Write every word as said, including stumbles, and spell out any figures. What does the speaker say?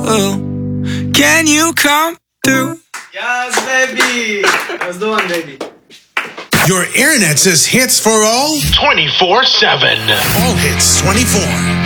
Can you come through? Yes, baby. That's the one, baby. Your internet says hits for all twenty-four seven. All hits twenty-four.